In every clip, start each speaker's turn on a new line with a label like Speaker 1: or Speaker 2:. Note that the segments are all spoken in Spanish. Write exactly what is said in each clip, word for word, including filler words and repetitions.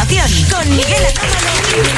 Speaker 1: información con Miguel Anámalo.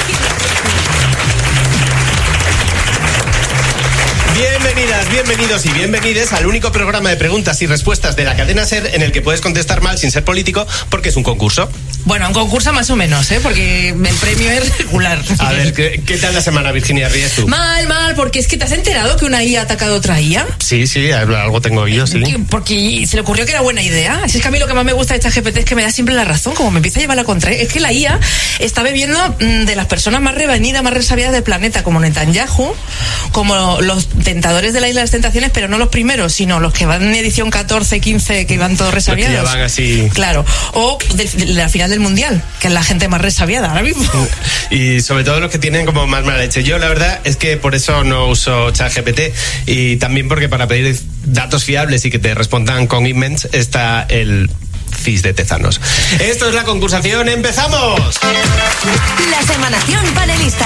Speaker 2: Bienvenidas, bienvenidos y bienvenides al único programa de preguntas y respuestas de la cadena SER en el que puedes contestar mal sin ser político porque es un concurso.
Speaker 3: Bueno, un concurso más o menos, ¿eh? Porque el premio es regular.
Speaker 2: A ver, ¿qué, qué tal la semana, Virginia Ríes tú?
Speaker 3: Mal, mal, porque es que ¿te has enterado que una I A ha atacado a otra I A?
Speaker 2: Sí, sí, algo tengo yo, sí.
Speaker 3: Porque se le ocurrió que era buena idea. Así es que a mí lo que más me gusta de ChatGPT es que me da siempre la razón, como me empieza a llevar la contraria. Es que la I A está bebiendo de las personas más revenidas, más resabiadas del planeta, como Netanyahu, como los tentadores de la Isla de las Tentaciones, pero no los primeros, sino los que van en edición catorce, quince, que iban todos resabiados.
Speaker 2: Los que ya van así.
Speaker 3: Claro. O de, de la final del Mundial, que es la gente más resabiada ahora mismo.
Speaker 2: Y sobre todo los que tienen como más mala leche. Yo la verdad es que por eso no uso ChatGPT, y también porque para pedir datos fiables y que te respondan con emails está el C I S de Tezanos. Esto es la concursación, ¡empezamos!
Speaker 1: La semanación panelista.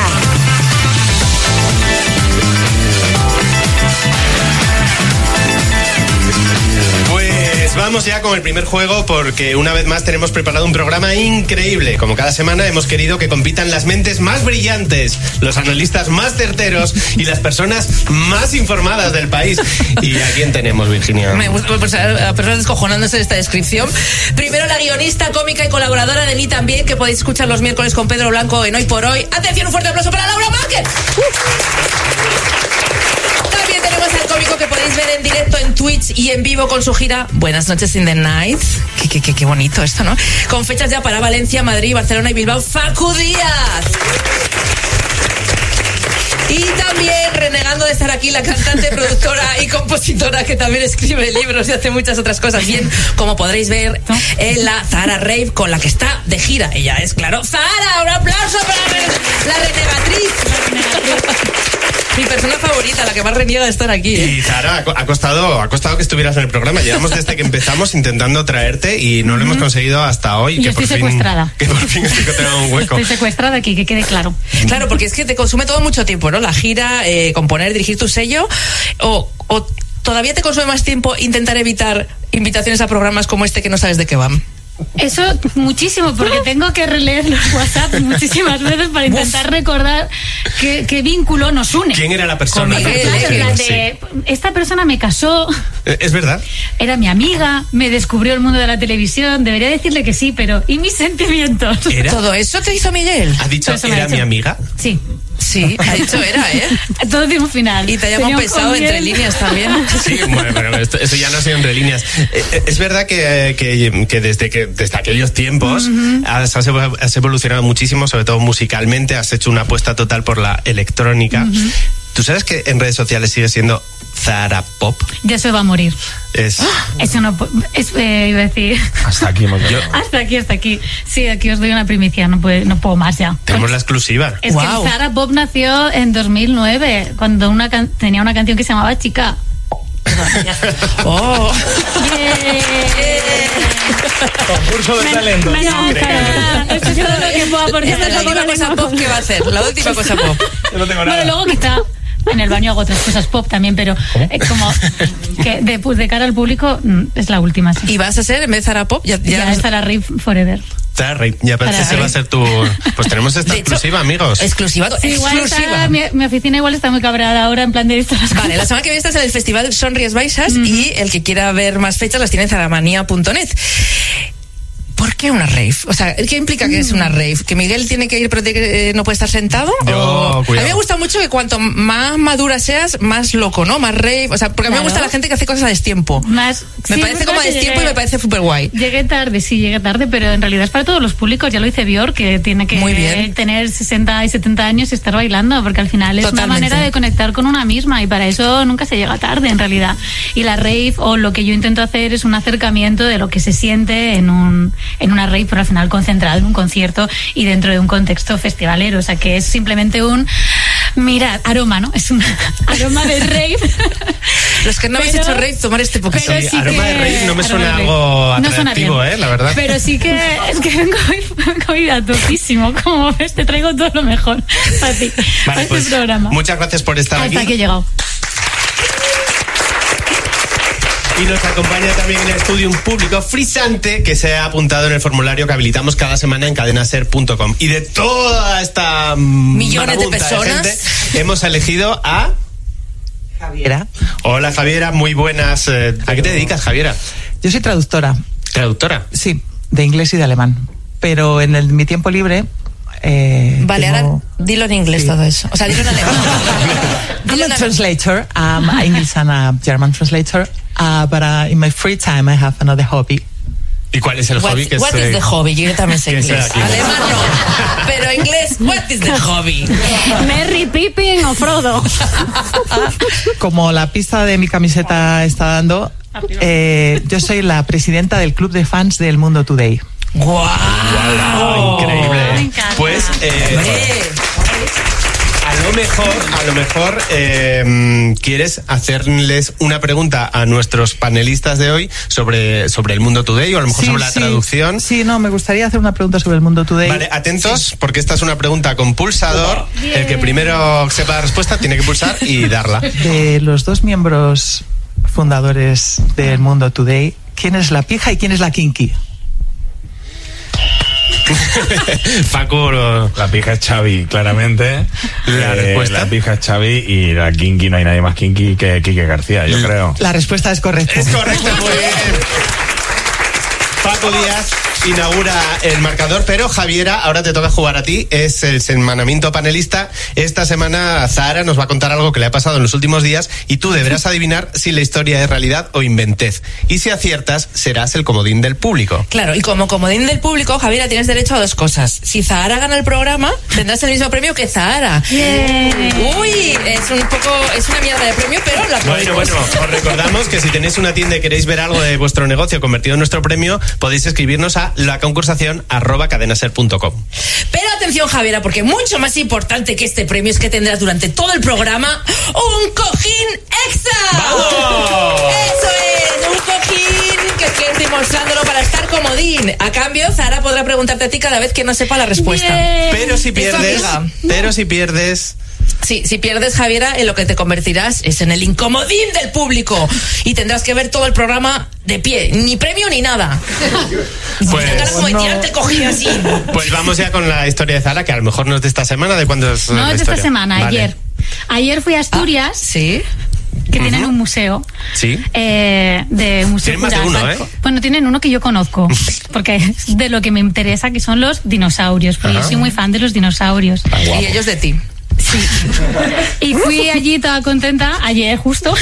Speaker 2: Vamos ya con el primer juego, porque una vez más tenemos preparado un programa increíble. Como cada semana hemos querido que compitan las mentes más brillantes, los analistas más certeros y las personas más informadas del país. ¿Y a quién tenemos, Virginia?
Speaker 3: Me gusta, pues, a personas descojonándose de esta descripción. Primero la guionista, cómica y colaboradora de Mí También, que podéis escuchar los miércoles con Pedro Blanco en Hoy por Hoy. Atención, un fuerte aplauso para Laura Márquez. También tenemos al cómico que podéis ver en directo en Twitch y en vivo con su gira Buenas noches in the night. Qué, qué, qué, qué bonito esto, ¿no? Con fechas ya para Valencia, Madrid, Barcelona y Bilbao. ¡Facu Díaz! Y también, renegando de estar aquí, la cantante, productora y compositora que también escribe libros y hace muchas otras cosas bien, como podréis ver en la Zahara Rave, con la que está de gira. Ella es, claro, Zahara. Un aplauso para la renegatriz. Mi persona favorita, la que más reniega de estar aquí, ¿eh?
Speaker 2: Y Zahara, ha costado, ha costado que estuvieras en el programa. Llevamos desde que empezamos intentando traerte y no lo mm-hmm. hemos conseguido hasta hoy.
Speaker 4: Yo
Speaker 2: que
Speaker 4: estoy
Speaker 2: por
Speaker 4: secuestrada.
Speaker 2: Fin, que por fin estoy encontrando un hueco.
Speaker 4: Estoy secuestrada aquí, que quede claro.
Speaker 3: Claro, porque es que te consume todo mucho tiempo, ¿no? La gira, eh, componer, dirigir tu sello, o, o todavía te consume más tiempo intentar evitar invitaciones a programas como este que no sabes de qué van.
Speaker 4: Eso muchísimo, porque tengo que releer los WhatsApp muchísimas veces para intentar Uf. recordar qué, qué vínculo nos une.
Speaker 2: ¿Quién era la persona?
Speaker 4: Miguel, claro,
Speaker 2: sí.
Speaker 4: la de, esta persona me casó.
Speaker 2: ¿Es verdad?
Speaker 4: Era mi amiga, me descubrió el mundo de la televisión. Debería decirle que sí, pero ¿y mis sentimientos?
Speaker 3: ¿Era? ¿Todo eso te hizo Miguel?
Speaker 2: ¿Has dicho era mi amiga?
Speaker 4: Sí.
Speaker 3: Sí, ha dicho era, ¿eh?
Speaker 4: Todo tiene un final.
Speaker 3: Y te ha llamado pesado entre líneas también.
Speaker 2: Sí, bueno, pero esto, eso ya no ha sido entre líneas. Eh, es verdad que, que, que desde que desde aquellos tiempos uh-huh. has, has evolucionado muchísimo, sobre todo musicalmente. Has hecho una apuesta total por la electrónica. Uh-huh. ¿Tú sabes que en redes sociales sigue siendo Zahara Pop?
Speaker 4: Ya se va a morir.
Speaker 2: Es...
Speaker 4: Eso no... Es, eh, iba a decir...
Speaker 2: Hasta aquí hemos
Speaker 4: Yo... Hasta aquí, hasta aquí. Sí, aquí os doy una primicia, no, puede, no puedo más ya.
Speaker 2: Tenemos la exclusiva.
Speaker 4: Es wow. que Zahara Pop nació en dos mil nueve, cuando una can... tenía una canción que se llamaba Chica. Perdón, ya.
Speaker 3: ¡Oh!
Speaker 2: Concurso de talento.
Speaker 4: Me, me no, esto es todo lo que puedo aportar.
Speaker 3: Esta es la última cosa pop que va a hacer. La última cosa pop.
Speaker 2: Yo no tengo nada.
Speaker 4: Bueno, luego quizá en el baño hago otras cosas pop también, pero eh, como que de, pues de cara al público es la última. Sí.
Speaker 3: ¿Y vas a ser, en vez de Zahara Pop? Ya, ya,
Speaker 4: ya es Zahara Rave Forever.
Speaker 2: Zahara Rave, ya parece que va a ser tu... Pues tenemos esta de exclusiva, hecho, amigos.
Speaker 3: Exclusiva,
Speaker 4: sí, igual
Speaker 3: exclusiva.
Speaker 4: Está, mi, mi oficina igual está muy cabreada ahora en plan de esto.
Speaker 3: Vale, la semana que viene estás en el Festival Sonries Baixas mm-hmm. y el que quiera ver más fechas las tiene en zaramanía punto net. ¿Por qué una rave? O sea, ¿qué implica que es una rave? ¿Que Miguel tiene que ir pero eh, no puede estar sentado?
Speaker 2: Yo,
Speaker 3: o...
Speaker 2: A mí
Speaker 3: me gusta mucho que cuanto más madura seas, más loco, ¿no? Más rave. O sea, porque claro. a mí me gusta la gente que hace cosas a destiempo. Más... Me sí, parece como a destiempo llegué... y me parece súper guay.
Speaker 4: Llegué tarde, sí, llegué tarde, pero en realidad es para todos los públicos. Ya lo dice Björk, que tiene que
Speaker 3: Muy bien.
Speaker 4: tener sesenta y setenta años y estar bailando, porque al final es Totalmente. Una manera de conectar con una misma y para eso nunca se llega tarde, en realidad. Y la rave, o lo que yo intento hacer, es un acercamiento de lo que se siente en, un, en una rave, pero al final concentrado en un concierto y dentro de un contexto festivalero, o sea que es simplemente un mirad, aroma, ¿no? Es un aroma de rave.
Speaker 3: Los que no pero, habéis hecho rave, tomar este poquito.
Speaker 2: Sí,
Speaker 3: sí
Speaker 2: aroma
Speaker 3: que,
Speaker 2: de rave no me suena algo atractivo, no eh, la verdad.
Speaker 4: Pero sí que es que vengo hoy a topísimo, como ves, te traigo todo lo mejor para ti, vale, para
Speaker 2: pues,
Speaker 4: este programa.
Speaker 2: Muchas gracias por estar
Speaker 4: Hasta
Speaker 2: aquí.
Speaker 4: Hasta aquí he llegado.
Speaker 2: Y nos acompaña también en el estudio un público frisante que se ha apuntado en el formulario que habilitamos cada semana en cadena ser punto com. Y de toda esta
Speaker 3: millones de personas
Speaker 2: de gente, hemos elegido a
Speaker 5: Javiera.
Speaker 2: Hola Javiera, muy buenas. ¿A qué te dedicas, Javiera?
Speaker 5: Yo soy traductora.
Speaker 2: ¿Traductora?
Speaker 5: Sí, de inglés y de alemán. Pero en el, mi tiempo libre... Eh,
Speaker 3: vale,
Speaker 5: tengo...
Speaker 3: ahora dilo en inglés sí. todo eso. O sea, dilo en alemán.
Speaker 5: I'm a translator, um, English and a German translator. Uh, but uh, in my free time I have another hobby.
Speaker 2: ¿Y cuál es el
Speaker 3: what,
Speaker 2: hobby? Que
Speaker 3: what
Speaker 2: es,
Speaker 3: is the hobby? Yo también sé inglés. Alemán no, pero inglés, what is the hobby?
Speaker 4: Merry Pippin o Frodo.
Speaker 5: Como la pista de mi camiseta está dando, eh, yo soy la presidenta del club de fans del Mundo Today.
Speaker 3: ¡Guau!
Speaker 2: Wow, increíble. Pues, eh, a lo mejor, a lo mejor eh, quieres hacerles una pregunta a nuestros panelistas de hoy sobre, sobre el Mundo Today o a lo mejor
Speaker 5: sí,
Speaker 2: sobre la
Speaker 5: sí.
Speaker 2: traducción.
Speaker 5: Sí, no, me gustaría hacer una pregunta sobre el Mundo Today.
Speaker 2: Vale, atentos,
Speaker 5: sí.
Speaker 2: porque esta es una pregunta con pulsador.
Speaker 4: Bien.
Speaker 2: El que primero sepa la respuesta tiene que pulsar y darla.
Speaker 5: De los dos miembros fundadores del Mundo Today, ¿quién es la pija y quién es la kinky?
Speaker 2: Paco,
Speaker 6: la pija es Xavi, claramente.
Speaker 2: La
Speaker 6: eh,
Speaker 2: respuesta.
Speaker 6: La pija es Xavi y la kinky, no hay nadie más kinky que Quique García, yo creo.
Speaker 5: La respuesta es correcta.
Speaker 2: Es correcta, muy bien. Paco Díaz inaugura el marcador, pero Javiera, ahora te toca jugar a ti, es el semanamiento panelista. Esta semana Zahara nos va a contar algo que le ha pasado en los últimos días y tú deberás adivinar si la historia es realidad o inventez. Y si aciertas, serás el comodín del público.
Speaker 3: Claro, y como comodín del público, Javiera, tienes derecho a dos cosas. Si Zahara gana el programa, tendrás el mismo premio que Zahara.
Speaker 4: Yeah.
Speaker 3: Uy, es un poco, es una mierda de premio, pero la
Speaker 2: Bueno, bueno, os recordamos que si tenéis una tienda y queréis ver algo de vuestro negocio convertido en nuestro premio, podéis escribirnos a la concursación arroba cadenaser punto com.
Speaker 3: Pero atención, Javiera, porque mucho más importante que este premio es que tendrás durante todo el programa un cojín extra.
Speaker 2: ¡Vamos!
Speaker 3: Eso es, un cojín que estoy mostrándolo para estar comodín. A cambio, Zahara podrá preguntarte a ti cada vez que no sepa la respuesta.
Speaker 4: Yeah.
Speaker 2: Pero si pierdes,
Speaker 3: Eso, amiga.
Speaker 2: pero si pierdes...
Speaker 3: Sí, si pierdes, Javiera, en lo que te convertirás es en el incomodín del público y tendrás que ver todo el programa de pie, ni premio ni nada.
Speaker 2: Pues,
Speaker 3: Tengas como de tirarte cojín así.
Speaker 2: pues vamos ya con la historia de Zahara, que a lo mejor no es de esta semana, ¿de cuándo es?
Speaker 4: No,
Speaker 2: la
Speaker 4: es de
Speaker 2: historia?
Speaker 4: esta semana,
Speaker 2: Vale.
Speaker 4: ayer. Ayer fui a Asturias,
Speaker 3: Ah, sí.
Speaker 4: que tienen un museo.
Speaker 2: Sí.
Speaker 4: Eh, de museo
Speaker 2: Tienen más de
Speaker 4: Jurásico.
Speaker 2: uno, ¿eh?
Speaker 4: Bueno, tienen uno que yo conozco, porque es de lo que me interesa, que son los dinosaurios, porque
Speaker 2: Ah.
Speaker 4: yo soy muy fan de los dinosaurios.
Speaker 3: Y ellos de ti.
Speaker 4: Sí. Y fui allí toda contenta, ayer justo.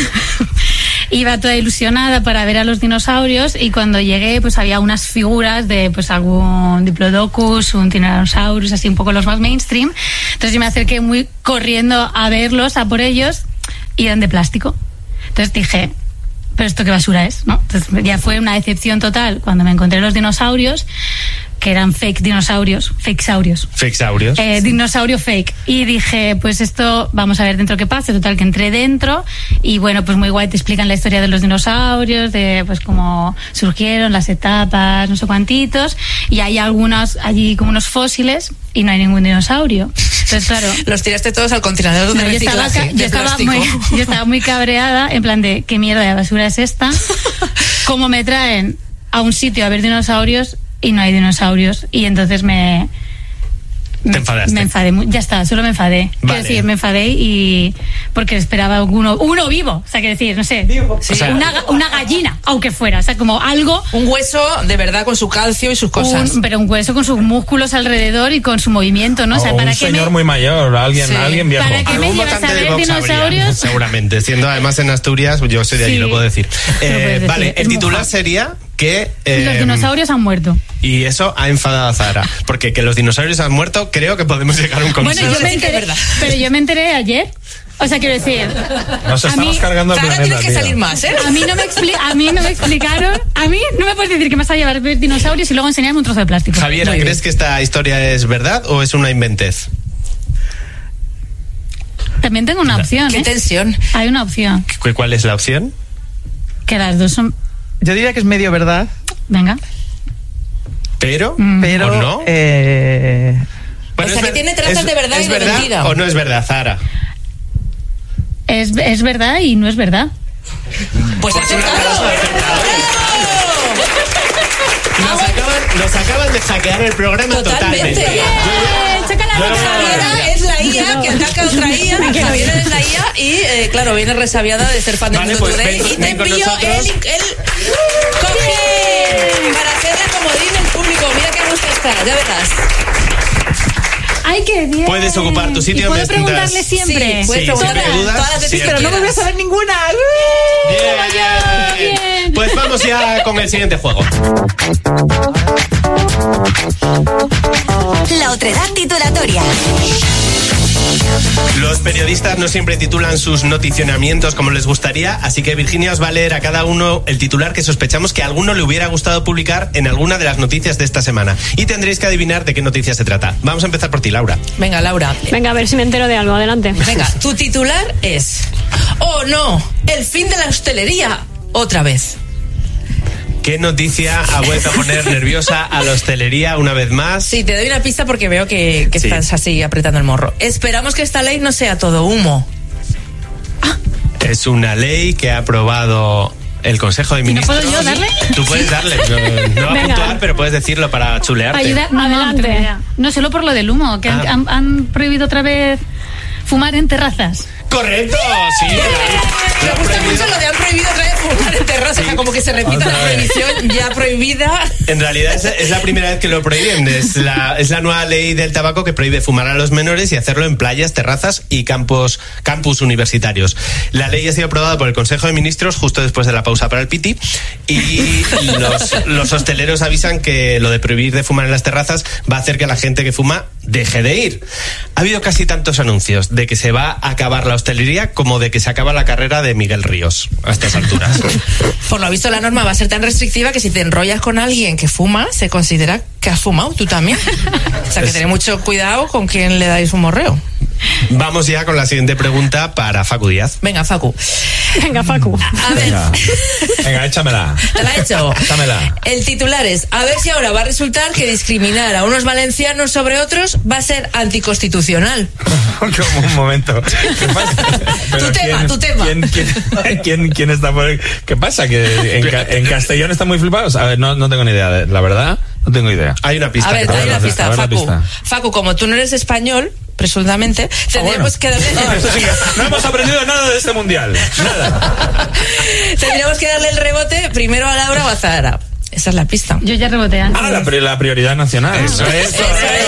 Speaker 4: Iba toda ilusionada para ver a los dinosaurios y cuando llegué pues había unas figuras de pues algún Diplodocus, un Tyrannosaurus, así un poco los más mainstream. Entonces yo me acerqué muy corriendo a verlos, a por ellos, y eran de plástico. Entonces dije, ¿pero esto qué basura es? ¿No? Entonces ya fue una decepción total cuando me encontré los dinosaurios, que eran fake dinosaurios, fakesaurios.
Speaker 2: Fakesaurios.
Speaker 4: Eh, dinosaurio fake. Y dije, pues esto, vamos a ver dentro qué pasa. Total, que entré dentro y bueno, pues muy guay, te explican la historia de los dinosaurios, de pues cómo surgieron, las etapas, no sé cuantitos. Y hay algunos, allí como unos fósiles y no hay ningún dinosaurio. Entonces, claro.
Speaker 3: Los tiraste todos al contenedor de
Speaker 4: No, yo, estaba,
Speaker 3: reciclaje,
Speaker 4: ca- yo,
Speaker 3: de
Speaker 4: estaba
Speaker 3: plástico.
Speaker 4: muy, yo estaba muy cabreada, en plan de, ¿qué mierda de basura es esta? ¿Cómo me traen a un sitio a ver dinosaurios y no hay dinosaurios? Y entonces me...
Speaker 2: Te enfadaste.
Speaker 4: Me enfadé, mu- ya está, solo me enfadé.
Speaker 2: Vale.
Speaker 4: Quiero decir, me enfadé y... Porque esperaba uno, uno vivo, o sea, quiero decir, no sé,
Speaker 3: Sí.
Speaker 2: O sea,
Speaker 4: una, ga- una gallina, aunque fuera, o sea, como algo...
Speaker 3: Un hueso de verdad con su calcio y sus cosas.
Speaker 4: Un, pero un hueso con sus músculos alrededor y con su movimiento, ¿no? O sea,
Speaker 6: O
Speaker 4: para
Speaker 6: un
Speaker 4: que
Speaker 6: señor
Speaker 4: me...
Speaker 6: muy mayor, alguien,
Speaker 3: Sí.
Speaker 6: alguien viejo.
Speaker 4: Para que me
Speaker 2: algún
Speaker 4: llevas a
Speaker 2: votante de
Speaker 4: ver
Speaker 2: Vox habría,
Speaker 4: dinosaurios...
Speaker 2: seguramente. Siendo además en Asturias, yo soy de allí,
Speaker 4: Sí.
Speaker 2: lo puedo decir.
Speaker 4: Lo
Speaker 2: Eh,
Speaker 4: puedes decir,
Speaker 2: vale,
Speaker 4: es
Speaker 2: el
Speaker 4: muy
Speaker 2: titular
Speaker 4: hot.
Speaker 2: sería que... eh,
Speaker 4: Los dinosaurios han muerto.
Speaker 2: Y eso ha enfadado a Zahara. Porque que los dinosaurios han muerto, creo que podemos llegar a un consenso.
Speaker 4: Bueno, yo me
Speaker 3: sí que es
Speaker 4: enteré,
Speaker 3: verdad.
Speaker 4: pero yo me enteré ayer. O sea, quiero decir,
Speaker 6: Nos
Speaker 4: a
Speaker 6: estamos
Speaker 4: mí-
Speaker 6: cargando el
Speaker 3: Ahora
Speaker 6: planeta,
Speaker 3: tienes que
Speaker 6: tío.
Speaker 3: salir más, ¿eh?
Speaker 4: a mí no me expli- a mí no me explicaron, a mí no me puedes decir que me vas a llevar a ver dinosaurios y luego enseñarme un trozo de plástico.
Speaker 2: Javiera,
Speaker 3: Muy bien.
Speaker 2: ¿crees que esta historia es verdad o es una inventez?
Speaker 4: También tengo una opción,
Speaker 3: Qué
Speaker 4: ¿eh?
Speaker 3: tensión.
Speaker 4: Hay una opción,
Speaker 2: ¿Cu- ¿Cuál es la opción?
Speaker 4: que las dos son...
Speaker 5: Yo diría que es medio verdad,
Speaker 4: Venga.
Speaker 2: ¿Pero?
Speaker 5: pero...
Speaker 2: ¿O no?
Speaker 5: eh,
Speaker 3: O sea,
Speaker 2: es
Speaker 3: que
Speaker 2: ver-
Speaker 3: tiene trazas
Speaker 2: es-
Speaker 3: de verdad
Speaker 2: ¿es
Speaker 3: y de
Speaker 2: verdad
Speaker 3: mentira.
Speaker 2: o no es verdad, Zahara?
Speaker 4: Es, es verdad y no es verdad.
Speaker 3: Pues
Speaker 2: Pues un aplauso,
Speaker 3: acertado.
Speaker 2: acertado. Nos acaban, nos acaban de hackear el programa
Speaker 3: Totalmente.
Speaker 2: totalmente.
Speaker 4: ¡Eh, chocolate!
Speaker 2: yo no-
Speaker 3: Javiera es la I A que ataca a otra I A. Javiera es la I A y, eh, claro, viene resabiada de ser fan de
Speaker 2: Vale,
Speaker 3: Mundo
Speaker 2: pues
Speaker 3: Today.
Speaker 2: ven-
Speaker 3: Y te
Speaker 2: ven con
Speaker 3: envío
Speaker 2: nosotros.
Speaker 3: el, el cojín para hacerle comodín el público. Mira qué gusto está, ya verás.
Speaker 4: ¡Ay, qué bien!
Speaker 2: Puedes ocupar tu sitio
Speaker 4: ¿Y puedo
Speaker 2: mientras-
Speaker 4: preguntarle siempre?
Speaker 3: Sí, puedes
Speaker 2: Sí,
Speaker 3: preguntar
Speaker 2: siempre dudas,
Speaker 3: todas las veces que
Speaker 2: siempre.
Speaker 5: Pero no me voy a
Speaker 3: quieras.
Speaker 5: saber ninguna.
Speaker 2: Bien.
Speaker 4: Bien.
Speaker 2: Pues vamos ya con el siguiente juego.
Speaker 1: La otredad titulatoria.
Speaker 2: Los periodistas no siempre titulan sus noticionamientos como les gustaría, así que Virginia os va a leer a cada uno el titular que sospechamos que a alguno le hubiera gustado publicar en alguna de las noticias de esta semana. Y tendréis que adivinar de qué noticia se trata. Vamos a empezar por ti, Laura.
Speaker 3: Venga, Laura.
Speaker 7: Venga, a ver si me entero de algo. Adelante.
Speaker 3: Venga, tu titular es: oh no, el fin de la hostelería otra vez.
Speaker 2: ¿Qué noticia ha vuelto a poner nerviosa a la hostelería una vez más?
Speaker 3: Sí, te doy una pista porque veo que, que
Speaker 2: Sí.
Speaker 3: estás así apretando el morro. Esperamos que esta ley no sea todo humo.
Speaker 2: Es una ley que ha aprobado el Consejo de
Speaker 4: ¿Y no
Speaker 2: Ministros.
Speaker 4: puedo yo darle?
Speaker 2: Tú puedes darle. No, no va a
Speaker 7: Venga.
Speaker 2: puntuar, pero puedes decirlo para chulearte.
Speaker 4: Ayuda, no, no,
Speaker 7: Adelante.
Speaker 4: tengo idea. No, solo por lo del humo, que han,
Speaker 2: Ah.
Speaker 4: han- han prohibido otra vez fumar en terrazas.
Speaker 2: ¡Correcto! Sí. la-
Speaker 3: Me
Speaker 2: la
Speaker 3: gusta
Speaker 2: prohibido.
Speaker 3: mucho lo de han prohibido otra vez fumar en terraza, o sea, como que se repita la prohibición ya prohibida.
Speaker 2: En realidad es, es la primera vez que lo prohíben. Es la, es la nueva ley del tabaco que prohíbe fumar a los menores y hacerlo en playas, terrazas y campos, campus universitarios. La ley ha sido aprobada por el Consejo de Ministros justo después de la pausa para el piti y los, los hosteleros avisan que lo de prohibir de fumar en las terrazas va a hacer que la gente que fuma deje de ir. Ha habido casi tantos anuncios de que se va a acabar la hostelería como de que se acaba la carrera de Miguel Ríos a estas alturas.
Speaker 3: Por lo visto, la norma va a ser tan restrictiva que si te enrollas con alguien que fuma, se considera que has fumado tú también. O sea, que tened mucho cuidado con quién le dais un morreo.
Speaker 2: Vamos ya con la siguiente pregunta para Facu Díaz.
Speaker 3: Venga, Facu.
Speaker 7: Venga, Facu.
Speaker 3: A ver,
Speaker 6: Venga, Venga, échamela.
Speaker 3: te la he hecho.
Speaker 6: Dámela.
Speaker 3: El titular es: a ver si ahora va a resultar que discriminar a unos valencianos sobre otros va a ser anticonstitucional.
Speaker 6: Como un momento. ¿Qué pasa? Pero
Speaker 3: Tu tema,
Speaker 6: ¿quién-
Speaker 3: tu tema.
Speaker 6: ¿quién, quién, quién, quién está por ahí? ¿Qué pasa? ¿Que en, ca- en Castellón están muy flipados? A ver, no, no tengo ni idea. de- La verdad, no tengo idea.
Speaker 2: Hay una pista.
Speaker 3: A ver,
Speaker 2: que te
Speaker 3: hay
Speaker 2: voy a
Speaker 3: una
Speaker 2: dar.
Speaker 3: pista,
Speaker 6: a ver la
Speaker 3: Facu.
Speaker 6: pista.
Speaker 3: Facu, como tú no eres español, presuntamente, tendríamos que darle...
Speaker 6: Ah, esto sí que- no hemos aprendido nada de este mundial. Nada.
Speaker 3: tendríamos que darle el rebote primero a Laura o a Zahara. Esa es la pista.
Speaker 4: Yo ya reboté antes.
Speaker 6: Ah, la, pri- la prioridad nacional.
Speaker 2: Eso es.
Speaker 3: Eso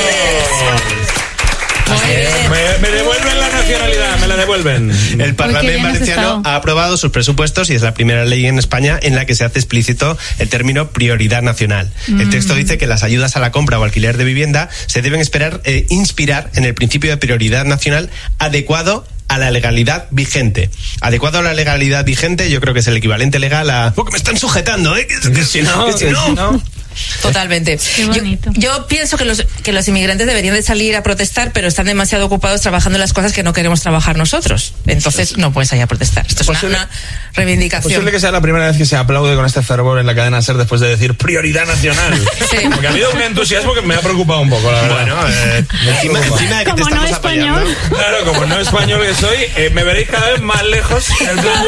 Speaker 3: es. Muy bien.
Speaker 6: Me, me devuelven la nacionalidad, me la devuelven.
Speaker 2: El Parlamento
Speaker 4: bien has
Speaker 2: Valenciano
Speaker 4: estado.
Speaker 2: ha aprobado sus presupuestos y es la primera ley en España en la que se hace explícito el término prioridad nacional. El texto dice que las ayudas a la compra o alquiler de vivienda se deben esperar, eh, inspirar en el principio de prioridad nacional adecuado a la legalidad vigente. Adecuado a la legalidad vigente, yo creo que es el equivalente legal a... Porque me están sujetando, ¿eh? Que, que si no, que si no.
Speaker 3: Totalmente.
Speaker 4: Qué bonito.
Speaker 3: Yo, yo pienso que los, que los inmigrantes deberían de salir a protestar, pero están demasiado ocupados trabajando en las cosas que no queremos trabajar nosotros. Entonces no puedes salir a protestar. Esto es una,
Speaker 6: Posible-
Speaker 3: una reivindicación.
Speaker 6: Posible que sea la primera vez que se aplaude con este fervor en la cadena SER después de decir prioridad nacional.
Speaker 3: Sí.
Speaker 6: Porque ha habido un entusiasmo que me ha preocupado un poco, la verdad.
Speaker 2: Bueno, eh, encima, encima de que te
Speaker 7: Como no
Speaker 2: estamos
Speaker 7: español.
Speaker 2: apoyando.
Speaker 6: Claro, como no español que soy, eh, me veréis cada vez más lejos. En plan,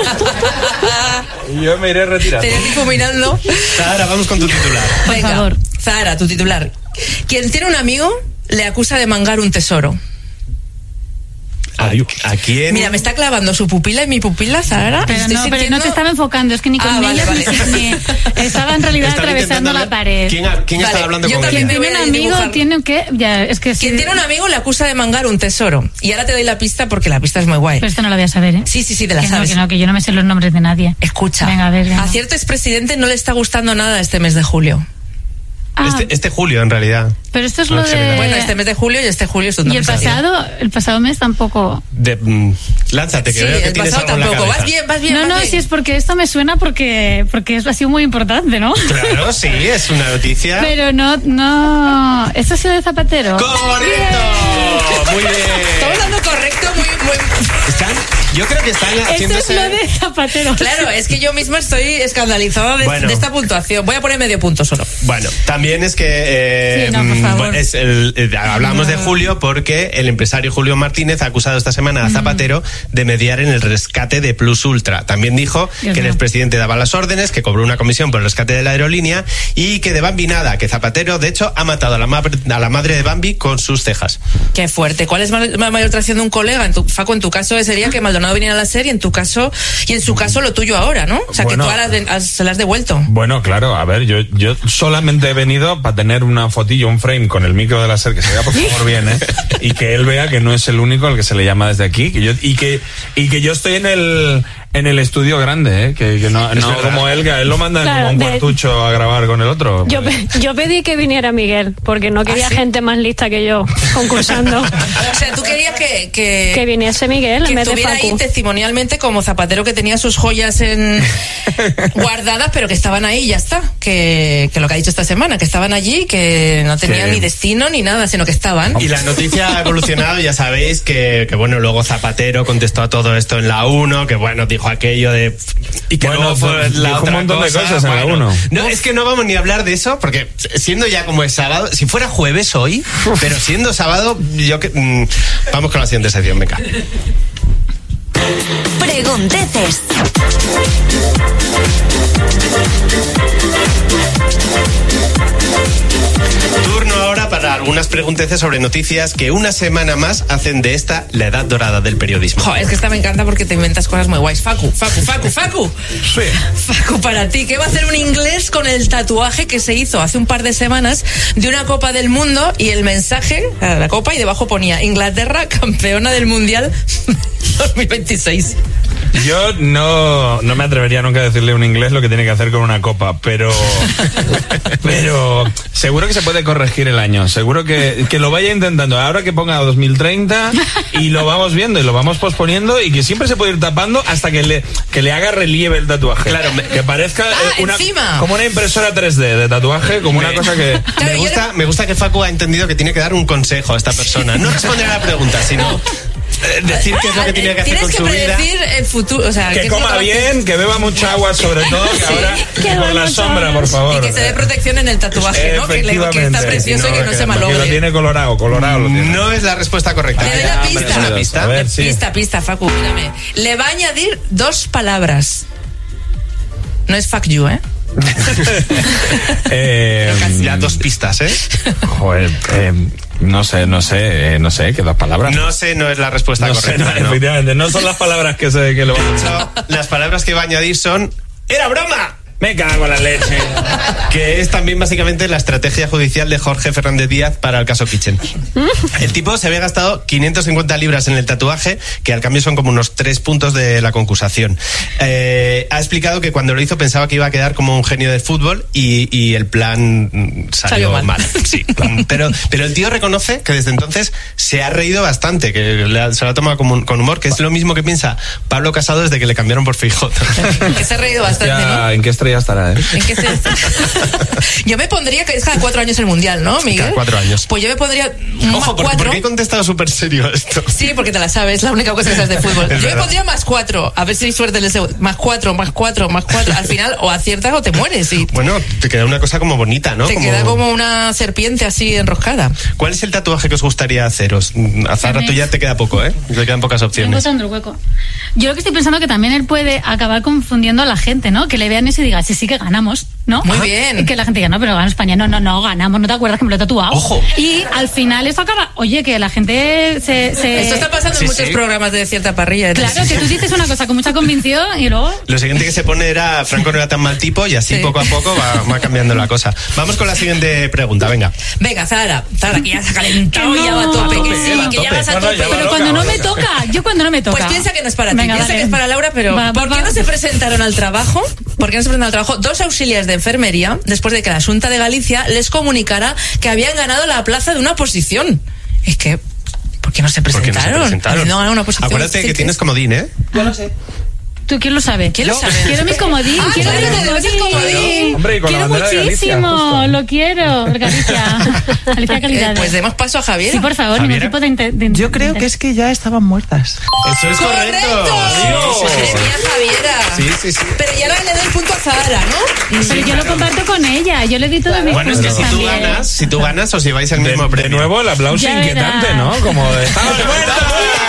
Speaker 6: y yo me iré retirando.
Speaker 3: Te iré difuminando.
Speaker 2: Ahora vamos con tu titular.
Speaker 4: Por
Speaker 3: Venga,
Speaker 4: favor.
Speaker 3: Zahara, tu titular. Quien tiene un amigo le acusa de mangar un tesoro.
Speaker 2: ¿A, a quién?
Speaker 3: Mira, me está clavando su pupila y mi pupila, Zahara.
Speaker 4: Pero
Speaker 3: Estoy
Speaker 4: no, pero no
Speaker 3: sintiendo-
Speaker 4: te estaba enfocando, es que ni con
Speaker 3: Ah, vale,
Speaker 4: ellas
Speaker 3: vale.
Speaker 4: ni- ni- estaba en realidad
Speaker 2: Estaba
Speaker 4: atravesando
Speaker 2: intentando
Speaker 4: la
Speaker 2: ver
Speaker 4: pared.
Speaker 2: ¿Quién, ha- quién
Speaker 3: Vale,
Speaker 2: estaba hablando
Speaker 3: yo
Speaker 2: con
Speaker 3: también
Speaker 2: ella?
Speaker 3: me
Speaker 4: Tiene
Speaker 3: voy
Speaker 4: un
Speaker 3: a
Speaker 4: amigo,
Speaker 3: dibujar.
Speaker 4: tiene que, ya, es que sí.
Speaker 3: Quien tiene un amigo le acusa de mangar un tesoro. Y ahora te doy la pista porque la pista es muy guay.
Speaker 4: Pero esto no lo voy a saber, ¿eh?
Speaker 3: Sí, sí, sí, te la
Speaker 4: que
Speaker 3: sabes.
Speaker 4: No, que no, que yo no me sé los nombres de nadie.
Speaker 3: Escucha.
Speaker 4: Venga, a ver, venga.
Speaker 3: A cierto expresidente no le está gustando nada este mes de julio.
Speaker 4: Ah,
Speaker 2: Este, este julio, en realidad.
Speaker 4: pero esto es
Speaker 2: no,
Speaker 4: lo
Speaker 2: en general.
Speaker 4: de...
Speaker 3: Bueno, este mes de julio y este julio es un
Speaker 4: y el pasado, el pasado mes tampoco.
Speaker 2: De, mm, lánzate, que
Speaker 3: Sí,
Speaker 2: veo que
Speaker 3: el
Speaker 2: tienes
Speaker 3: pasado
Speaker 2: algo en la
Speaker 3: tampoco.
Speaker 2: cabeza.
Speaker 3: Vas bien, vas bien.
Speaker 4: No,
Speaker 3: vas
Speaker 4: no,
Speaker 3: bien.
Speaker 4: si es porque esto me suena porque porque es, ha sido muy importante, ¿no?
Speaker 2: Claro, sí, es una noticia.
Speaker 4: Pero no, no. ¿Esto ha sido de Zapatero?
Speaker 2: ¡Correcto! Muy bien.
Speaker 3: Estamos dando correcto muy, muy...
Speaker 2: Están Yo creo que están haciéndose...
Speaker 7: Esto es lo de Zapatero.
Speaker 3: Claro, es que yo misma estoy escandalizada de,
Speaker 2: Bueno.
Speaker 3: de esta puntuación. Voy a poner medio punto solo.
Speaker 2: Bueno, también es que eh,
Speaker 4: Sí, no, por favor.
Speaker 2: mm, es el, eh, hablamos de Julio porque el empresario Julio Martínez ha acusado esta semana a Zapatero de mediar en el rescate de Plus Ultra. También dijo
Speaker 4: Dios
Speaker 2: que el
Speaker 4: mío.
Speaker 2: expresidente daba las órdenes, que cobró una comisión por el rescate de la aerolínea y que de Bambi nada, que Zapatero de hecho ha matado a la, ma- a la madre de Bambi con sus cejas.
Speaker 3: Qué fuerte. ¿Cuál es ma- la mayor traición de un colega? En tu, Facu, en tu caso sería que Maldonado viniera a la serie, en tu caso, y en su caso lo tuyo ahora, ¿no? O sea,
Speaker 6: Bueno.
Speaker 3: que tú ahora has- has- se la has devuelto.
Speaker 6: Bueno, claro, a ver, yo, yo solamente he venido para tener una fotillo, un frame con el micro de la SER, que se vea por favor bien, ¿eh? Y que él vea que no es el único al que se le llama desde aquí, que yo, y que, y que yo estoy en el, en el estudio grande, ¿eh? Que, que no, no como él, que a él lo mandan
Speaker 7: Claro,
Speaker 6: como un
Speaker 7: de-
Speaker 6: cuartucho a grabar con el otro.
Speaker 7: Yo, pe- yo pedí que viniera Miguel, porque no quería
Speaker 3: ¿Ah, sí?
Speaker 7: gente más lista que yo concursando.
Speaker 3: O sea, tú querías que... que...
Speaker 7: Que viniese Miguel
Speaker 3: que
Speaker 7: en vez de
Speaker 3: estuviera ahí
Speaker 7: Facu.
Speaker 3: testimonialmente como Zapatero, que tenía sus joyas en guardadas, pero que estaban ahí y ya está. Que, que lo que ha dicho esta semana, que estaban allí, que no tenían
Speaker 6: Que-
Speaker 3: ni destino ni nada, sino que estaban.
Speaker 2: Y la noticia ha evolucionado, ya sabéis que, que bueno, luego Zapatero contestó a todo esto en la uno, que bueno, dijo aquello de... Y que
Speaker 6: Bueno,
Speaker 2: luego fue
Speaker 6: dijo
Speaker 2: la
Speaker 6: un
Speaker 2: otra
Speaker 6: montón de
Speaker 2: cosa,
Speaker 6: cosas en la
Speaker 2: bueno.
Speaker 6: uno.
Speaker 2: No, es que no vamos ni a hablar de eso, porque siendo ya como es sábado, si fuera jueves hoy, pero siendo sábado, yo que... mm, vamos con la siguiente sección, venga.
Speaker 1: Pregunteces.
Speaker 2: Turno ahora para algunas pregunteces sobre noticias que una semana más hacen de esta la edad dorada del periodismo.
Speaker 3: Jo, es que esta me encanta porque te inventas cosas muy guays. Facu, Facu, Facu, Facu.
Speaker 6: Sí.
Speaker 3: Facu, para ti, ¿qué va a hacer un inglés con el tatuaje que se hizo hace un par de semanas de una Copa del Mundo y el mensaje, a la copa, y debajo ponía Inglaterra campeona del Mundial dos mil veintiséis?
Speaker 6: Yo no, no me atrevería nunca a decirle a un inglés lo que tiene que hacer con una copa, pero pero seguro que se puede corregir el año, seguro que, que lo vaya intentando, ahora que ponga dos mil treinta y lo vamos viendo y lo vamos posponiendo y que siempre se puede ir tapando hasta que le, que le haga relieve el tatuaje.
Speaker 2: Claro, me-
Speaker 6: que parezca
Speaker 3: Ah,
Speaker 6: eh, una,
Speaker 3: encima.
Speaker 6: como una impresora tres D de tatuaje, como una
Speaker 2: Me-
Speaker 6: cosa que...
Speaker 3: Claro,
Speaker 2: Me
Speaker 3: yo
Speaker 2: gusta, me gusta que Facu ha entendido que tiene que dar un consejo a esta persona. No responder a la pregunta, sino eh, decir qué es lo que tiene que hacer
Speaker 3: Tienes
Speaker 2: con
Speaker 3: que
Speaker 2: su vida.
Speaker 3: predecir el futuro, o sea, qué
Speaker 6: Que
Speaker 3: es lo
Speaker 6: coma
Speaker 3: va a hacer.
Speaker 6: bien, que beba mucha agua sobre todo, que ahora
Speaker 7: que
Speaker 6: por
Speaker 7: duerma
Speaker 6: la
Speaker 7: ocho
Speaker 6: sombra,
Speaker 7: horas.
Speaker 6: por favor.
Speaker 3: Y que se dé protección en el tatuaje, ¿no? Que, le- que está
Speaker 6: Efectivamente.
Speaker 3: precioso y que no, se
Speaker 6: Que lo
Speaker 3: malogre.
Speaker 6: tiene colorado, colorado lo tiene.
Speaker 2: No es la respuesta correcta.
Speaker 3: Le doy la
Speaker 2: Ya,
Speaker 3: pista.
Speaker 2: me das una pista.
Speaker 6: A ver, sí.
Speaker 3: Pista, pista, Facu, mírame. Le va a añadir dos palabras. No es fuck you, ¿eh?
Speaker 6: Eh,
Speaker 2: Ya dos pistas, ¿eh?
Speaker 6: Joder, eh, no sé, no sé, eh, no sé, que dos palabras.
Speaker 2: No sé, no es la respuesta
Speaker 6: No sé,
Speaker 2: correcta.
Speaker 6: no,
Speaker 2: no.
Speaker 6: efectivamente, no son las palabras que se que lo
Speaker 2: No, las palabras que va a añadir son ¡era broma!
Speaker 6: Me cago en la leche.
Speaker 2: Que es también básicamente la estrategia judicial de Jorge Fernández Díaz para el caso Kitchen. El tipo se había gastado quinientas cincuenta libras en el tatuaje, que al cambio son como unos tres puntos de la concursación. Eh, ha explicado que cuando lo hizo pensaba que iba a quedar como un genio del fútbol y, y el plan mm, salió,
Speaker 3: Salió mal.
Speaker 2: mal. Sí, pero, pero el tío reconoce que desde entonces se ha reído bastante, que le ha- se lo ha tomado como un- con humor, que es lo mismo que piensa Pablo Casado desde que le cambiaron por Feijóo.
Speaker 3: Que se ha reído bastante,
Speaker 6: Ya,
Speaker 3: ¿no?
Speaker 6: ¿en qué estrella estará, eh?
Speaker 3: ¿En qué se- Yo me pondría que es cada cuatro años el mundial, ¿no, Miguel?
Speaker 2: Cada cuatro años.
Speaker 3: Pues yo me pondría un más
Speaker 2: Ojo, ¿por,
Speaker 3: cuatro.
Speaker 2: ¿por qué he contestado súper serio esto?
Speaker 3: Sí, porque te la sabes, la única cosa que sabes de fútbol.
Speaker 2: Es
Speaker 3: Yo me
Speaker 2: verdad.
Speaker 3: pondría más cuatro, a ver si hay suerte en el segundo. Más cuatro, más cuatro, más cuatro. Al final, o aciertas o te mueres. Y
Speaker 2: Bueno, te queda una cosa como bonita, ¿no?
Speaker 3: te
Speaker 2: Como-
Speaker 3: queda como una serpiente así enroscada.
Speaker 2: ¿Cuál es el tatuaje que os gustaría haceros? Mm, A Zara, tú ya te queda poco, ¿eh? Te quedan pocas
Speaker 4: Estoy
Speaker 2: opciones.
Speaker 4: encontrando el hueco. Yo lo que estoy pensando que también él puede acabar confundiendo a la gente, ¿no? Que le vean eso y diga, sí, sí que ganamos, ¿no?
Speaker 3: Muy bien.
Speaker 4: Y que la gente diga, no, pero gana España. No, no, no, ganamos, ¿no te acuerdas que me lo he tatuado?
Speaker 2: Ojo.
Speaker 4: Y al final eso acaba, oye, que la gente se... se-
Speaker 3: Esto está pasando
Speaker 2: sí,
Speaker 3: en muchos
Speaker 2: sí.
Speaker 3: programas de cierta parrilla.
Speaker 4: Claro, que tú dices una cosa con mucha convicción y luego...
Speaker 2: Lo siguiente que se pone era Franco no era tan mal tipo y así
Speaker 3: Sí.
Speaker 2: poco a poco va, va cambiando la cosa. Vamos con la siguiente pregunta, venga.
Speaker 3: Venga, Zara, Zara, que ya se ha calentado
Speaker 4: Que
Speaker 3: y ya va a
Speaker 4: no.
Speaker 3: tope,
Speaker 2: A
Speaker 3: que
Speaker 2: tope,
Speaker 3: sí,
Speaker 2: va a
Speaker 3: que ya
Speaker 2: tope.
Speaker 3: vas a
Speaker 6: No, no,
Speaker 3: tope.
Speaker 6: ya va
Speaker 4: Pero
Speaker 6: loca,
Speaker 4: cuando no
Speaker 6: va
Speaker 4: me
Speaker 6: loca.
Speaker 4: toca, yo cuando no me toca.
Speaker 3: Pues piensa que no es para ti,
Speaker 4: Venga,
Speaker 3: piensa
Speaker 4: dale.
Speaker 3: que es para Laura, pero
Speaker 4: Va,
Speaker 3: ¿por
Speaker 4: va,
Speaker 3: qué
Speaker 4: va.
Speaker 3: no se presentaron al trabajo? ¿Por qué no se presentaron al trabajo dos auxiliares de enfermería después de que la Junta de Galicia les comunicara que habían ganado la plaza de una oposición? Es que, ¿por qué no se
Speaker 2: ¿Por qué no se
Speaker 3: presentaron?
Speaker 2: presentaron?
Speaker 3: Habiendo ganado una oposición.
Speaker 2: Acuérdate que
Speaker 3: Sí,
Speaker 2: tienes comodín, ¿eh?
Speaker 5: Yo lo sé.
Speaker 4: ¿Tú quién lo sabe?
Speaker 3: ¿Quién lo sabe?
Speaker 4: Quiero mis comodín,
Speaker 3: Ah,
Speaker 4: quiero
Speaker 3: claro,
Speaker 4: mi
Speaker 3: tenemos el
Speaker 4: comodín.
Speaker 3: comodín.
Speaker 6: Hombre, y con la
Speaker 4: Quiero
Speaker 6: bandera de Galicia,
Speaker 4: muchísimo,
Speaker 6: justo.
Speaker 4: lo quiero. Galicia. Alicia
Speaker 3: Eh,
Speaker 4: Calidad.
Speaker 3: pues demos paso a Javier.
Speaker 4: Sí, por favor, ningún
Speaker 2: Javiera.
Speaker 4: tipo de, inter- de
Speaker 5: Yo creo que es que ya estaban muertas.
Speaker 2: Eso es correcto.
Speaker 3: ¡Correcto!
Speaker 2: Sí, sí,
Speaker 3: Madre
Speaker 2: sí.
Speaker 3: mía, Javiera.
Speaker 2: Sí, sí, sí.
Speaker 3: Pero ya ahora le doy el punto a Zahara, ¿no?
Speaker 4: Pero yo lo comparto con ella, yo le di todos mis
Speaker 2: Bueno, es que
Speaker 4: puntos
Speaker 2: si tú
Speaker 4: también.
Speaker 2: ganas, si tú ganas, os lleváis el
Speaker 6: De,
Speaker 2: mismo
Speaker 6: de
Speaker 2: premio.
Speaker 6: nuevo el aplauso
Speaker 4: Ya
Speaker 6: inquietante,
Speaker 4: verás.
Speaker 6: ¿no? Como de... ¡Estamos muertos!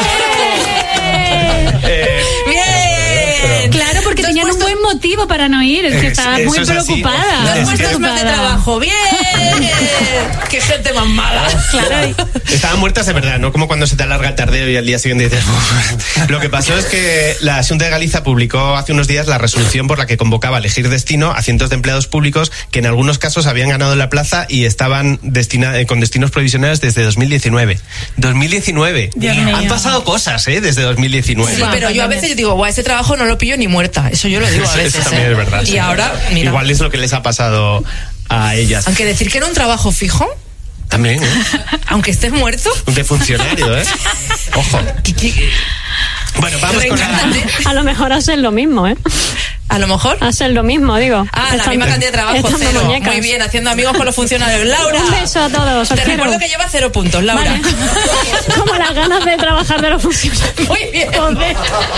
Speaker 2: Eh,
Speaker 3: ¡Bien!
Speaker 4: Claro, porque
Speaker 3: Dos
Speaker 4: tenían un
Speaker 3: puestos-
Speaker 4: buen motivo para no ir, es que
Speaker 2: Es-
Speaker 4: estaba
Speaker 2: eso
Speaker 4: muy
Speaker 2: es así.
Speaker 4: preocupada.
Speaker 3: Dos
Speaker 2: Es
Speaker 3: puestos
Speaker 2: que-
Speaker 3: más de
Speaker 4: preocupada.
Speaker 3: trabajo. ¡Bien! ¡Qué gente más mala!
Speaker 4: Claro,
Speaker 2: Estaban muertas de verdad, no como cuando se te alarga el tardeo y al día siguiente dices... "Uf". Lo que pasó es que la Xunta de Galicia publicó hace unos días la resolución por la que convocaba a elegir destino a cientos de empleados públicos que en algunos casos habían ganado la plaza y estaban destina- eh, con destinos provisionales desde dos mil diecinueve. dos mil diecinueve.
Speaker 4: Dios mío.
Speaker 2: Han pasado cosas, ¿eh? Desde dos mil diecinueve.
Speaker 3: Sí, pero yo a veces digo, guau, ese trabajo no lo pillo ni muerta. Eso yo lo digo a
Speaker 2: Eso-
Speaker 3: veces.
Speaker 2: eso también
Speaker 3: ¿eh?
Speaker 2: es verdad.
Speaker 3: Y
Speaker 2: sí.
Speaker 3: ahora, mira.
Speaker 2: Igual es lo que les ha pasado a ellas.
Speaker 3: Aunque decir que era un trabajo fijo,
Speaker 2: También, ¿eh?
Speaker 3: aunque estés muerto.
Speaker 2: De funcionario, ¿eh? Ojo.
Speaker 3: ¿qué- qué-
Speaker 2: Bueno, vamos con la...
Speaker 7: A lo mejor hacen lo mismo, ¿eh?
Speaker 3: A lo mejor.
Speaker 7: Hacen lo mismo, digo.
Speaker 3: Ah, la
Speaker 7: Están-
Speaker 3: misma cantidad de trabajo,
Speaker 7: están de
Speaker 3: cero.
Speaker 7: muñecas.
Speaker 3: Muy bien, haciendo amigos con los funcionarios. Laura.
Speaker 7: Un beso a todos, os
Speaker 3: Te
Speaker 7: quiero.
Speaker 3: recuerdo que lleva cero puntos, Laura.
Speaker 7: Vale. Como las ganas de trabajar de los funcionarios.
Speaker 3: Muy bien.
Speaker 7: Joder.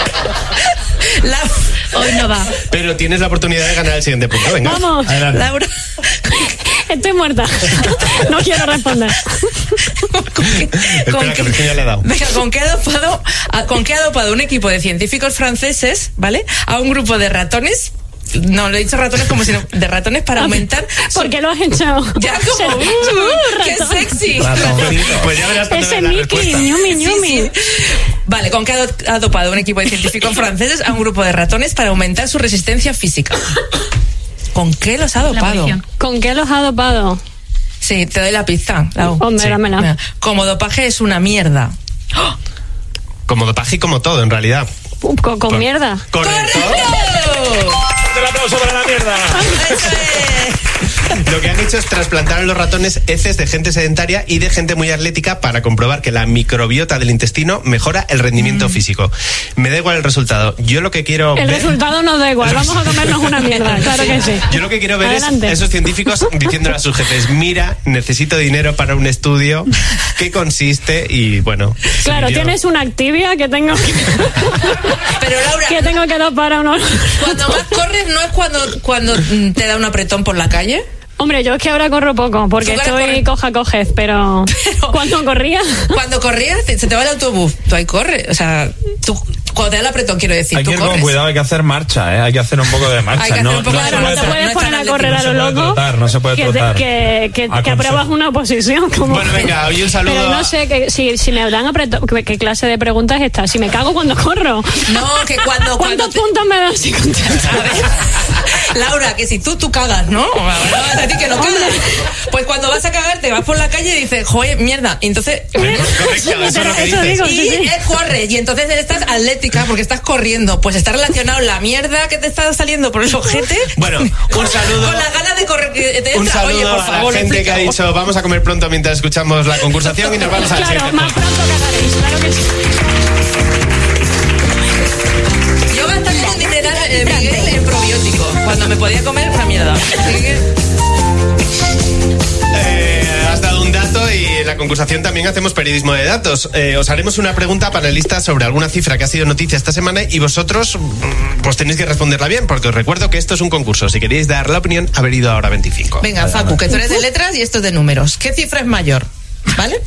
Speaker 3: La-
Speaker 4: hoy no va.
Speaker 2: Pero tienes la oportunidad de ganar el siguiente punto. Venga.
Speaker 7: Vamos.
Speaker 2: Adelante.
Speaker 3: Laura.
Speaker 7: Estoy muerta. No quiero responder.
Speaker 3: ¿Con qué,
Speaker 2: Espera,
Speaker 3: con
Speaker 2: que
Speaker 3: qué-
Speaker 2: Virginia le ha dado.
Speaker 3: Venga, ¿con qué ha dopado, a- con qué ha dopado un equipo de científicos franceses, ¿vale? A un grupo de ratones. No, le he dicho ratones como si no, de ratones para aumentar. su-
Speaker 7: ¿Por qué lo has hecho?
Speaker 3: Ya como,
Speaker 7: Se-
Speaker 3: ¡uh! ¡Qué
Speaker 7: ratón.
Speaker 3: sexy!
Speaker 2: Pues ya verás cuando
Speaker 7: Ese
Speaker 2: veas la
Speaker 7: Mickey,
Speaker 2: respuesta.
Speaker 7: ñumi,
Speaker 3: Sí,
Speaker 7: ñumi.
Speaker 3: sí. Vale, ¿con qué ha do- ha dopado un equipo de científicos franceses a un grupo de ratones para aumentar su resistencia física? ¿Con qué los ha
Speaker 4: La
Speaker 3: dopado?
Speaker 4: munición.
Speaker 7: ¿Con qué los ha dopado?
Speaker 3: Sí, te doy la pista, Lau.
Speaker 7: Hombre,
Speaker 3: Sí.
Speaker 7: dámela.
Speaker 3: Mira, como dopaje es una mierda.
Speaker 2: Como dopaje y como todo, en realidad.
Speaker 7: Uh, Con, con mierda.
Speaker 2: Correcto.
Speaker 6: ¡Un aplauso para la mierda!
Speaker 3: ¡Eso es!
Speaker 2: Lo que han hecho es trasplantar a los ratones heces de gente sedentaria y de gente muy atlética para comprobar que la microbiota del intestino mejora el rendimiento físico. Me da igual el resultado. Yo lo que quiero
Speaker 7: El
Speaker 2: ver...
Speaker 7: resultado nos da igual. Vamos a comernos una mierda. Claro que sí.
Speaker 2: Yo lo que quiero ver
Speaker 7: Adelante.
Speaker 2: es esos científicos diciéndole a sus jefes, mira, necesito dinero para un estudio, ¿qué consiste? Y bueno...
Speaker 7: Claro,
Speaker 2: se me dio-
Speaker 7: tienes una activia que tengo que,
Speaker 3: Pero Laura,
Speaker 7: que tengo que dopar a unos.
Speaker 3: cuando más corres no es cuando, cuando mm, te da un apretón por la calle.
Speaker 7: Hombre, yo es que ahora corro poco porque
Speaker 3: Tú ahora
Speaker 7: estoy
Speaker 3: corres.
Speaker 7: coja cojez, pero,
Speaker 3: Pero-
Speaker 7: cuando corría.
Speaker 3: Cuando corrías, te- se te va el autobús. Tú ahí corres. O sea, tú, cuando te da el apretón, quiero decir,
Speaker 6: Hay
Speaker 3: tú
Speaker 6: que ir con
Speaker 3: corres.
Speaker 6: cuidado, hay que hacer marcha, ¿eh? Hay que hacer un poco de marcha.
Speaker 3: Hay que hacer
Speaker 6: no,
Speaker 3: un poco
Speaker 6: no
Speaker 3: de
Speaker 6: se
Speaker 7: Claro, no
Speaker 3: marcha.
Speaker 7: te
Speaker 6: puede-
Speaker 7: puedes
Speaker 3: no es
Speaker 7: poner
Speaker 3: tan
Speaker 7: a correr a
Speaker 3: atlético,
Speaker 7: lo
Speaker 6: no se puede
Speaker 7: loco.
Speaker 6: trotar, no se puede
Speaker 7: que, te-
Speaker 6: trotar.
Speaker 7: que, que,
Speaker 6: A
Speaker 7: que
Speaker 6: consejo.
Speaker 7: apruebas una oposición. Como...
Speaker 2: Bueno, venga, hoy un saludo
Speaker 7: Pero
Speaker 2: a-
Speaker 7: no sé que, si, si me dan apretón. ¿qué, ¿Qué clase de pregunta es esta? Si me cago cuando corro.
Speaker 3: No, que cuando... cuando
Speaker 7: ¿Cuántos
Speaker 3: te-
Speaker 7: puntos me das si contesto?
Speaker 3: A ver, Laura, que si tú, tú cagas, ¿no? Ahora vas a decir que no cagas. Pues cuando vas a cagar, te vas por la calle y dices, joder, mierda. Y entonces...
Speaker 2: Correcto, eso es lo que
Speaker 7: Eso
Speaker 2: dices.
Speaker 7: digo.
Speaker 3: Y
Speaker 7: Sí, sí.
Speaker 3: eh, corres, y entonces estás atlética porque estás corriendo. Pues está relacionado la mierda que te está saliendo por el ojete.
Speaker 2: Bueno, un saludo.
Speaker 3: Con las ganas de correr. que te
Speaker 2: Un
Speaker 3: entra.
Speaker 2: saludo
Speaker 3: Oye, por
Speaker 2: a
Speaker 3: favor,
Speaker 2: la gente que ha
Speaker 3: explica.
Speaker 2: dicho vamos a comer pronto mientras escuchamos la concursación y nos vamos al
Speaker 7: Claro,
Speaker 2: siguiente
Speaker 7: más
Speaker 2: punto.
Speaker 7: pronto cagaréis, claro que sí.
Speaker 3: Yo gastando un dineral, eh, Miguel, en probiótico. Cuando me podía comer una mierda. Así que-
Speaker 2: Eh, has dado un dato y en la concursación también hacemos periodismo de datos. Eh, os haremos una pregunta a panelistas sobre alguna cifra que ha sido noticia esta semana y vosotros mm, pues tenéis que responderla bien porque os recuerdo que esto es un concurso. Si queréis dar la opinión, haber ido ahora veinticinco.
Speaker 3: Venga, Facu, que tú eres de letras y esto es de números. ¿Qué cifra es mayor? ¿Vale?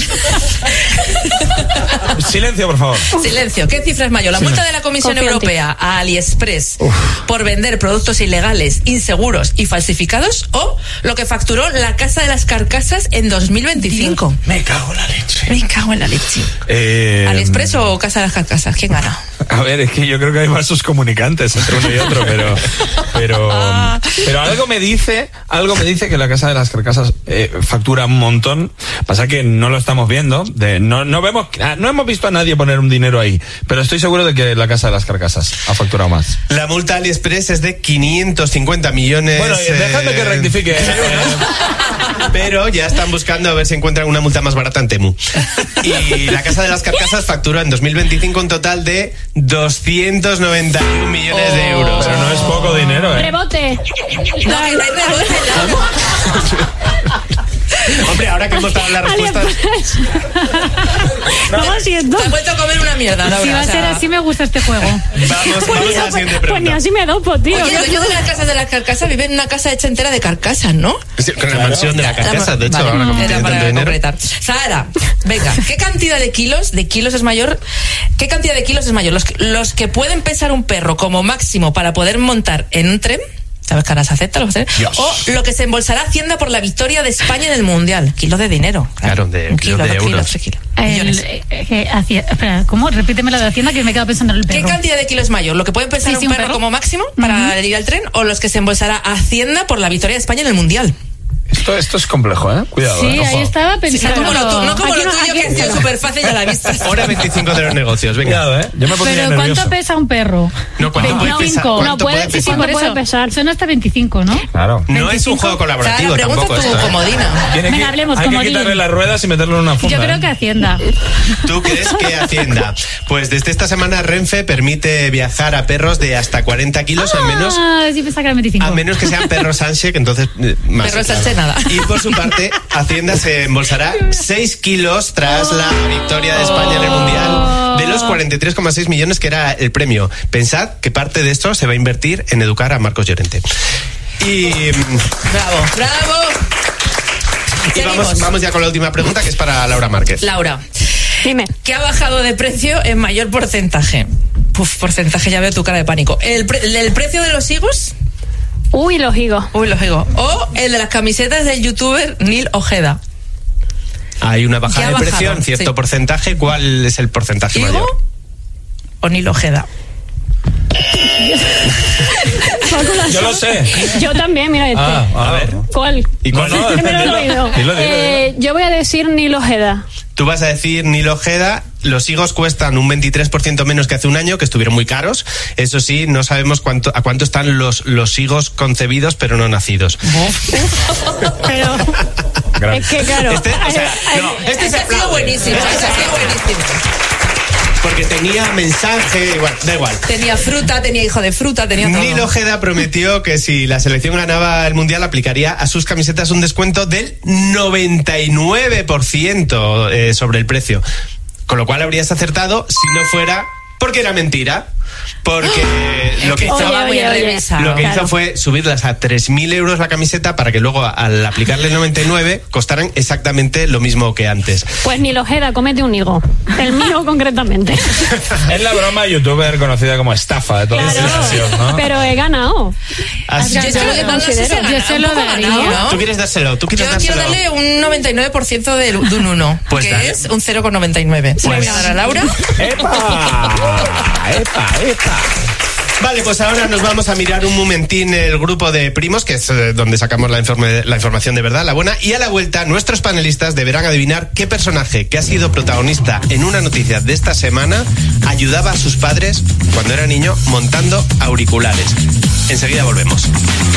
Speaker 6: Silencio, por favor.
Speaker 3: Silencio. ¿Qué cifra es mayor? ¿La multa de la Comisión
Speaker 7: Confío en ti.
Speaker 3: Europea a AliExpress por vender productos ilegales, inseguros y falsificados o lo que facturó la Casa de las Carcasas en dos mil veinticinco?
Speaker 6: Me cago en la leche.
Speaker 3: Me cago en la leche.
Speaker 6: Eh,
Speaker 3: ¿AliExpress o Casa de las Carcasas? ¿Quién gana?
Speaker 6: A ver, es que yo creo que hay vasos comunicantes entre uno y otro, pero pero pero algo me dice, algo me dice que la Casa de las Carcasas eh, factura un montón. Pasa que no lo estamos viendo, de, no no vemos, ah, no hemos visto a nadie poner un dinero ahí, pero estoy seguro de que la Casa de las Carcasas ha facturado más.
Speaker 2: La multa AliExpress es de quinientos cincuenta millones.
Speaker 6: Bueno, y dejadme
Speaker 2: eh,
Speaker 6: que rectifique.
Speaker 2: Pero ya están buscando a ver si encuentran una multa más barata en Temu. Y la Casa de las Carcasas facturó en dos mil veinticinco un total de doscientos noventa y un millones de euros.
Speaker 6: Pero no es poco dinero, ¿eh?
Speaker 7: Rebote.
Speaker 3: No, que no hay rebote,
Speaker 2: Hombre, ahora que hemos dado la respuesta...
Speaker 7: Vamos siendo.
Speaker 3: Te has vuelto a comer una mierda, Laura.
Speaker 4: Si va a
Speaker 3: o sea.
Speaker 4: ser así, me gusta este juego.
Speaker 2: Vamos, vamos a la siguiente
Speaker 7: Pues ni
Speaker 2: pregunta.
Speaker 7: así me dopo, tío.
Speaker 3: Oye, el dueño de las casas de las carcasas vive en una casa hecha entera de carcasas, ¿no?
Speaker 2: Sí, con la mansión de la Carcasa, de hecho,
Speaker 3: Vale,
Speaker 2: ahora como
Speaker 3: era
Speaker 2: tiene
Speaker 3: para
Speaker 2: tanto dinero.
Speaker 3: completar. Sara, venga, ¿qué cantidad de kilos, de kilos es mayor? ¿Qué cantidad de kilos es mayor? Los, que- los que pueden pesar un perro como máximo para poder montar en un tren, ¿sabes que ahora se acepta? ¿Lo acepta?
Speaker 2: Dios.
Speaker 3: O lo que se embolsará Hacienda por la victoria de España en el Mundial. Kilos de dinero.
Speaker 2: Claro, de
Speaker 3: un
Speaker 2: kilos
Speaker 3: kilo,
Speaker 2: de
Speaker 3: dos
Speaker 2: euros.
Speaker 3: kilos, tres kilos.
Speaker 4: El,
Speaker 3: Millones.
Speaker 4: eh, eh, hacia- espera, ¿cómo? Repíteme la de Hacienda que me he quedado pensando en el
Speaker 3: ¿Qué
Speaker 4: perro.
Speaker 3: cantidad de kilos es mayor? ¿Lo que puede pesar
Speaker 4: Sí,
Speaker 3: un,
Speaker 4: sí, un
Speaker 3: perro
Speaker 4: perro.
Speaker 3: como máximo para ir al tren o los que se embolsará Hacienda por la victoria de España en el Mundial?
Speaker 6: Esto, esto es complejo, ¿eh? Cuidado,
Speaker 4: Sí,
Speaker 6: ¿eh?
Speaker 4: ahí
Speaker 6: Ojo.
Speaker 4: estaba
Speaker 3: No
Speaker 4: pensando.
Speaker 3: como lo, tu- no como
Speaker 7: Aquí
Speaker 3: lo
Speaker 7: no-
Speaker 3: tuyo,
Speaker 7: aquí
Speaker 3: que ha sido
Speaker 7: no.
Speaker 3: súper fácil y a la vista.
Speaker 2: Hora veinticinco de los negocios, venga.
Speaker 6: Cuidado, ¿eh? Yo me pondría
Speaker 4: Pero
Speaker 6: nervioso.
Speaker 4: ¿cuánto pesa un perro?
Speaker 2: No, ¿cuánto puede pesar?
Speaker 4: veinticinco.
Speaker 2: ¿Cuánto
Speaker 7: No, puede-
Speaker 2: puede
Speaker 7: sí, sí,
Speaker 2: pesar?
Speaker 7: puede
Speaker 4: Por eso,
Speaker 7: pesar.
Speaker 4: son hasta veinticinco, ¿no?
Speaker 6: Claro.
Speaker 2: No es un juego colaborativo
Speaker 3: Sara, pregunta
Speaker 2: tampoco
Speaker 3: tu
Speaker 2: esto, ¿eh?
Speaker 3: comodina.
Speaker 6: Tiene
Speaker 4: Venga,
Speaker 6: que,
Speaker 4: hablemos
Speaker 6: hay
Speaker 4: como
Speaker 6: que quitarle
Speaker 4: Dean.
Speaker 6: las ruedas y meterlo en una funda.
Speaker 4: Yo creo
Speaker 6: ¿eh?
Speaker 4: que Hacienda.
Speaker 2: ¿Tú crees que Hacienda? Pues desde esta semana Renfe permite viajar a perros de hasta cuarenta kilos, al menos
Speaker 4: Ah, sí pensaba que era veinticinco.
Speaker 2: a menos que sean perros Sánchez, que entonces eh, más.
Speaker 3: Perro Sánchez, nada.
Speaker 2: Y por su parte, Hacienda se embolsará seis kilos tras la victoria de España en el Mundial de los cuarenta y tres coma seis millones que era el premio. Pensad que parte de esto se va a invertir en educar a Marcos Llorente. Y,
Speaker 3: Bravo, bravo.
Speaker 2: y vamos,
Speaker 3: Seguimos.
Speaker 2: vamos ya con la última pregunta, que es para Laura Márquez.
Speaker 3: Laura,
Speaker 7: Dime.
Speaker 3: ¿qué ha bajado de precio en mayor porcentaje? Puf, porcentaje, ya veo tu cara de pánico. ¿El, pre- el precio de los higos?
Speaker 7: Uy, los higos.
Speaker 3: Uy, los higos. O el de las camisetas del youtuber Neil Ojeda.
Speaker 2: Hay una bajada
Speaker 3: Ya ha
Speaker 2: de precio
Speaker 3: bajado,
Speaker 2: en cierto
Speaker 3: sí.
Speaker 2: porcentaje. ¿Cuál es el porcentaje mayor?
Speaker 3: ¿Higo o Neil Ojeda?
Speaker 6: Yo lo sé.
Speaker 7: Yo también, mira este.
Speaker 6: Ah, a ver.
Speaker 7: ¿Cuál?
Speaker 2: ¿Y cuál
Speaker 6: No, no,
Speaker 2: es?
Speaker 7: Que me lo he
Speaker 6: dilo,
Speaker 7: oído.
Speaker 6: dilo, dilo,
Speaker 7: Eh, yo voy a decir Nilo Ojeda.
Speaker 2: Tú vas a decir Neil Ojeda. Los higos cuestan un veintitrés por ciento menos que hace un año, que estuvieron muy caros. Eso sí, no sabemos cuánto, a cuánto están los, los higos concebidos pero no nacidos.
Speaker 7: Pero
Speaker 6: Gran-
Speaker 7: es que claro.
Speaker 2: Este, o sea,
Speaker 7: eh,
Speaker 2: no, este
Speaker 3: Ese
Speaker 2: se
Speaker 3: ha sido
Speaker 2: aplaude.
Speaker 3: buenísimo,
Speaker 2: Este
Speaker 3: ese
Speaker 2: se
Speaker 3: ha sido
Speaker 2: aplaude.
Speaker 3: buenísimo.
Speaker 2: Porque tenía mensaje, igual, da igual.
Speaker 3: Tenía fruta, tenía hijo de fruta, tenía todo.
Speaker 2: Neil Ojeda prometió que si la selección ganaba el Mundial aplicaría a sus camisetas un descuento del noventa y nueve por ciento eh, sobre el precio. Con lo cual habrías acertado si no fuera porque era mentira. Porque lo que hizo,
Speaker 7: Oye,
Speaker 3: Estaba muy
Speaker 7: oye, oye.
Speaker 3: revisa.
Speaker 2: lo que
Speaker 7: Claro.
Speaker 2: hizo fue subirlas a tres mil euros la camiseta para que luego al aplicarle el noventa y nueve costaran exactamente lo mismo que antes.
Speaker 7: Pues Nilo Ojeda, comete un higo. El mío concretamente.
Speaker 6: Es la broma youtuber conocida como estafa de toda
Speaker 7: Claro,
Speaker 6: generación, ¿no?
Speaker 7: pero he ganado.
Speaker 2: Así
Speaker 3: Yo
Speaker 2: que-
Speaker 3: es que lo que no sé si
Speaker 7: Considero.
Speaker 3: ha ganado,
Speaker 4: Yo se
Speaker 3: un
Speaker 4: lo
Speaker 3: poco ha
Speaker 4: daría.
Speaker 3: ganado, ¿no?
Speaker 2: Tú quieres dárselo, tú quieres
Speaker 3: Yo quiero
Speaker 2: dárselo.
Speaker 3: darle un noventa y nueve por ciento de, de un uno,
Speaker 2: Pues
Speaker 3: que
Speaker 2: dale.
Speaker 3: es un cero coma noventa y nueve. ¿Se lo voy a dar a Laura?
Speaker 6: ¡Epa! ¡Epa! ¡Epa!
Speaker 2: Vale, pues ahora nos vamos a mirar un momentín el grupo de primos, que es eh, donde sacamos la, informe- la información de verdad, la buena, y a la vuelta nuestros panelistas deberán adivinar qué personaje que ha sido protagonista en una noticia de esta semana ayudaba a sus padres cuando era niño montando auriculares. Enseguida volvemos.